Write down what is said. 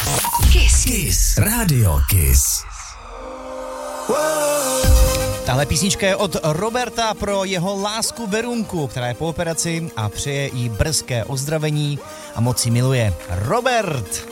Kiss. Radio Kiss. Tahle písnička je od Roberta pro jeho lásku Verunku, která je po operaci a přeje jí brzké ozdravení a moc ji miluje. Robert!